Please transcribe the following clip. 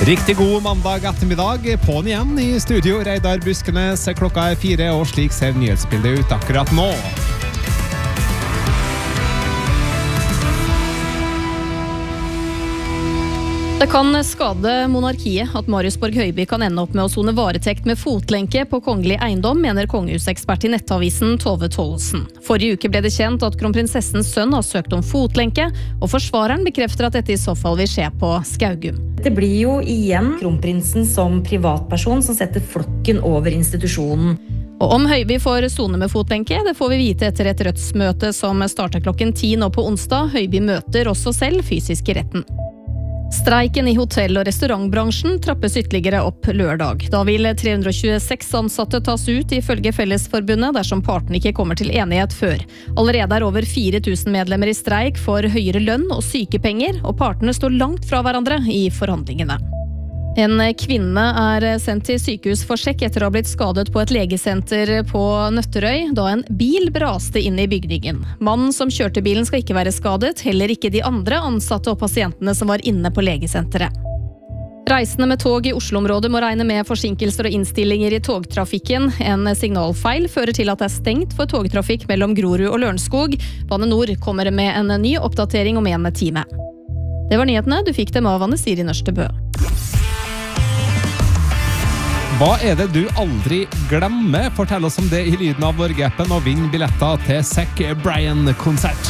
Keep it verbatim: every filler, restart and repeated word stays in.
Riktig god mandag ettermiddag, på'n igjen i studio. Reidar Buskenes, klokka er fire, og slik ser nyhetsbildet ut akkurat nå. Det kan skade monarkiet at Marius Borg Høiby kan ende opp med å sone varetekt med fotlenke på kongelig eiendom, mener kongehusekspert i nettavisen Tove Tollesen. Forrige uke ble det kjent at kronprinsessens sønn har søkt om fotlenke, og forsvareren bekrefter at dette i så fall vil skje på Skaugum. Det blir jo igjen kronprinsen som privatperson som setter flokken over institusjonen. Og om Høiby får sone med fotlenke, det får vi vite etter et rødsmøte som starter klokken ti nå på onsdag. Høiby møter også selv fysisk i retten. Streiken i hotell- og restaurantbransjen trappes ytterligere opp lørdag. Da vil tre hundre og tjueseks ansatte tas ut ifølge Fellesforbundet dersom partene ikke kommer til enighet før. Allerede er over fire tusen medlemmer i streik for høyere lønn og sykepenger, og partene står langt fra hverandre i forhandlingene. En kvinne er sendt til sykehus for sjekk etter å ha blitt skadet på et legesenter på Nøtterøy, da en bil braste inn i bygningen. Mannen som kjørte bilen skal ikke være skadet, heller ikke de andre ansatte og pasientene som var inne på legesenteret. Reisende med tog i Oslo-området må regne med forsinkelser og innstillinger i togtrafikken. En signalfeil fører til at det er stengt for togtrafikk mellom Grorud og Lørenskog. Bane Nor kommer med en ny oppdatering om en time. Det var nyhetene, du fikk dem av Anne Siri Nørstebø. Hva er det du aldri glemmer? Fortell oss om det i Lyden av Norge-appen og vinn billetter til Zac Bryan-konsert.